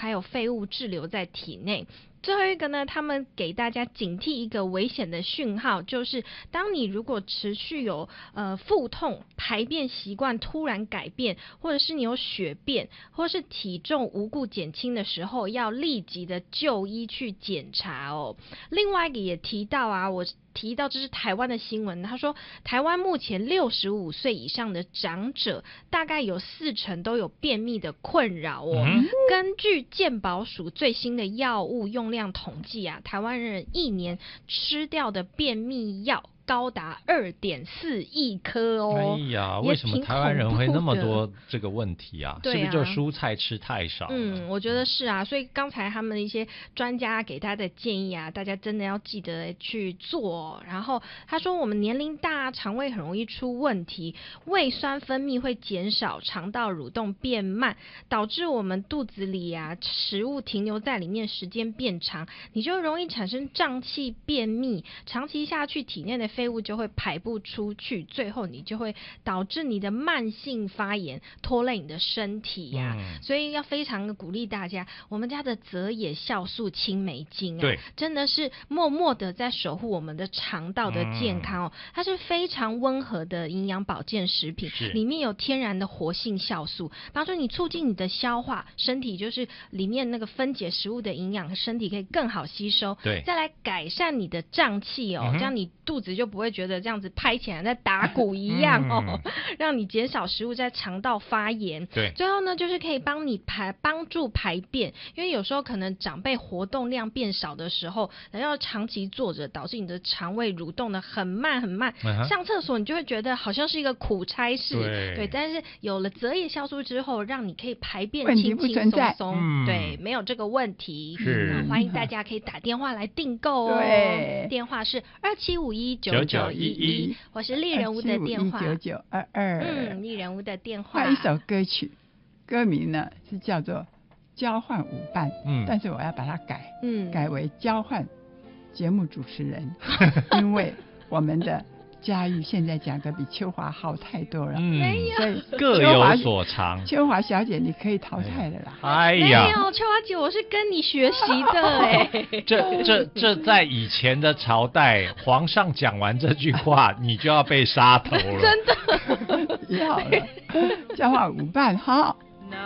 还有废物滞留在体内。最后一个呢，他们给大家警惕一个危险的讯号，就是当你如果持续有腹痛、排便习惯突然改变，或者是你有血便，或是体重无故减轻的时候，要立即的就医去检查哦。另外一个也提到啊，我提到这是台湾的新闻，他说台湾目前65岁以上的长者大概有40%都有便秘的困扰哦。根据健保署最新的药物用量统计啊，台湾人一年吃掉的便秘药高达2.4亿颗哦。 哎呀，为什么台湾人会那么多这个问题啊？ 对啊， 是不是就蔬菜吃太少了？ 我觉得是啊，所以刚才他们一些专家给他的建议啊，大家真的要记得去做。然后他说我们年龄大，肠胃很容易出问题，胃酸分泌会减少，肠道蠕动变慢，导致我们肚子里啊食物停留在里面时间变长，你就容易产生胀气、便秘，长期下去体内的废物就会排不出去，最后你就会导致你的慢性发炎，拖累你的身体呀。所以要非常的鼓励大家，我们家的泽野酵素青梅精啊， 对， 真的是默默的在守护我们的肠道的健康哦。它是非常温和的营养保健食品，里面有天然的活性酵素，帮助你促进你的消化，身体就是里面那个分解食物的营养，身体可以更好吸收。 对， 再来改善你的胀气哦，这样你肚子就不会觉得这样子拍起来在打鼓一样哦，让你减少食物在肠道发炎。 对， 最后呢，就是可以帮助排便，因为有时候可能长辈活动量变少的时候，然后长期坐着，导致你的肠胃蠕动的很慢很慢，上厕所你就会觉得好像是一个苦差事。对，但是有了泽野酵素之后，让你可以排便轻轻松松，对，没有这个问题。欢迎大家可以打电话来订购哦，电话是27519911，我是丽人屋的电话 27519922。 丽人屋的电话。 还有一首歌曲，歌名呢是叫做《交换舞伴》，但是我要把它改为交换节目主持人，因为我们的佳玉现在讲的比秋华好太多了，所以各有所长。 秋华小姐，你可以淘汰了啦。 哎呀， 没有，秋华姐，我是跟你学习的哎。 这在以前的朝代，皇上讲完这句话，你就要被杀头了。 真的。 要了，交换舞伴哈。